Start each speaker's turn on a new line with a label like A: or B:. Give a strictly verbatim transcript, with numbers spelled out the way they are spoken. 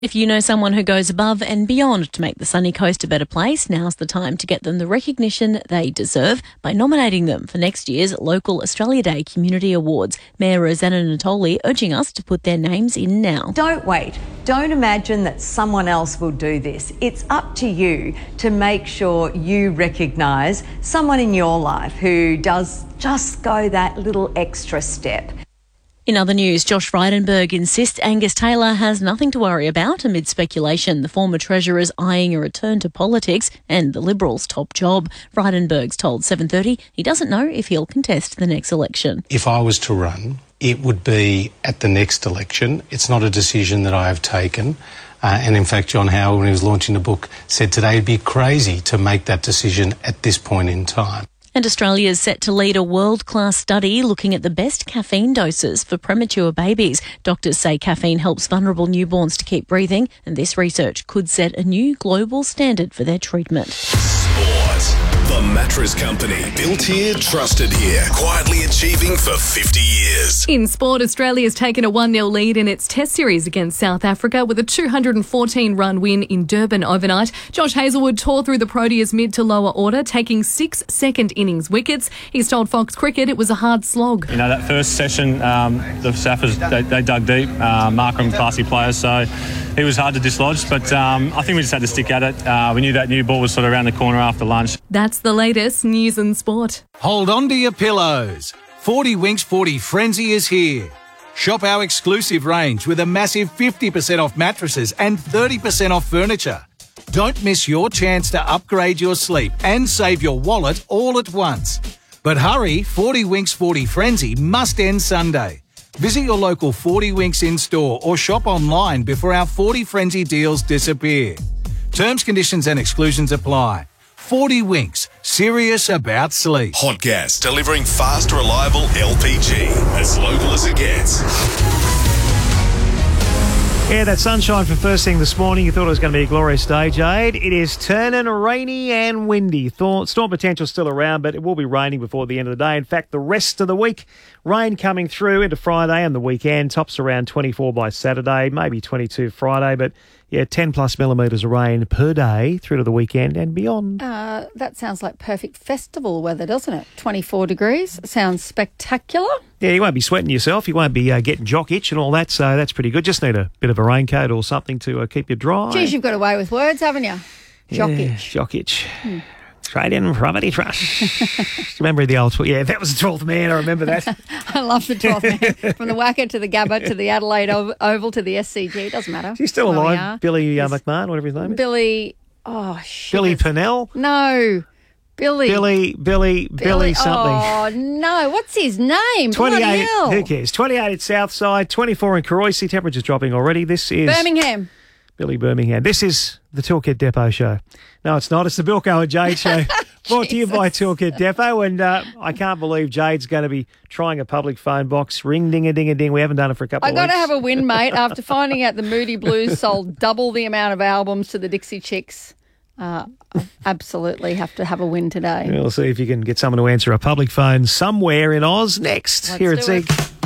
A: If you know someone who goes above and beyond to make the sunny coast a better place, now's the time to get them the recognition they deserve by nominating them for next year's local Australia Day Community Awards. Mayor Rosanna Natoli urging us to put their names in now.
B: Don't wait. Don't imagine that someone else will do this. It's up to you to make sure you recognise someone in your life who does just go that little extra step.
A: In other news, Josh Frydenberg insists Angus Taylor has nothing to worry about amid speculation the former Treasurer's eyeing a return to politics and the Liberals' top job. Frydenberg's told seven thirty he doesn't know if he'll contest the next election.
C: If I was to run, it would be at the next election. It's not a decision that I have taken. Uh, and in fact, John Howard, when he was launching the book, said today it'd be crazy to make that decision at this point in time.
A: And Australia is set to lead a world-class study looking at the best caffeine doses for premature babies. Doctors say caffeine helps vulnerable newborns to keep breathing, and this research could set a new global standard for their treatment.
D: Sport. The Mattress Company. Built here, trusted here. Quietly achieving for fifty years.
E: In sport, Australia has taken a one nil lead in its Test series against South Africa with a two hundred fourteen run win in Durban overnight. Josh Hazlewood tore through the Proteas mid to lower order, taking six second innings wickets. He's told Fox Cricket it was a hard slog.
F: You know, that first session, um, the Saffers, they, they dug deep. Uh, Markham, classy players, so he was hard to dislodge, but um, I think we just had to stick at it. Uh, we knew that new ball was sort of around the corner after lunch.
E: That's the latest news and sport.
G: Hold on to your pillows. forty Winks forty Frenzy is here. Shop our exclusive range with a massive fifty percent off mattresses and thirty percent off furniture. Don't miss your chance to upgrade your sleep and save your wallet all at once. But hurry, forty Winks forty Frenzy must end Sunday. Visit your local forty Winks in-store or shop online before our forty Frenzy deals disappear. Terms, conditions and exclusions apply. forty Winks, serious about sleep.
D: Hot Gas, delivering fast, reliable L P G. As local as it gets.
H: Yeah, that sunshine for first thing this morning. You thought it was going to be a glorious day, Jade. It is turning rainy and windy. Storm potential still around, but it will be raining before the end of the day. In fact, the rest of the week, rain coming through into Friday and the weekend. Tops around twenty-four by Saturday, maybe twenty-two Friday, but yeah, ten plus millimetres of rain per day through to the weekend and beyond.
I: Uh, that sounds like perfect festival weather, doesn't it? twenty-four degrees. Sounds spectacular.
H: Yeah, you won't be sweating yourself. You won't be uh, getting jock itch and all that, so that's pretty good. Just need a bit of a raincoat or something to uh, keep you dry.
I: Geez, you've got away with words, haven't you? Jock
H: yeah,
I: itch.
H: Jock itch. Hmm. Australian Property Trust. Remember the old... Yeah, that was the twelfth man. I remember that.
I: I love the twelfth man. From the Wacker to the Gabba to the Adelaide Oval to the S C G. It doesn't matter.
H: He's still alive. Billy uh, McMahon, whatever his name is.
I: Billy... Oh, shit.
H: Billy Purnell?
I: No. Billy.
H: Billy, Billy, Billy, Billy something.
I: Oh, no. What's his name?
H: twenty-eight. Who cares? twenty-eight at Southside, twenty-four in Koroisi. Temperature's dropping already. This is...
I: Birmingham.
H: Billy Birmingham. This is the Toolkit Depot Show. No, it's not. It's the Bilko and Jade Show. Brought to you by Toolkit Depot. And uh, I can't believe Jade's going to be trying a public phone box. Ring, ding, a ding, a ding. We haven't done it for a couple
I: I
H: of weeks.
I: I got to have a win, mate. After finding out the Moody Blues sold double the amount of albums to the Dixie Chicks, uh, I absolutely have to have a win today.
H: We'll see if you can get someone to answer a public phone somewhere in Oz next.
I: Let's
H: here at
I: do it.
H: Zig.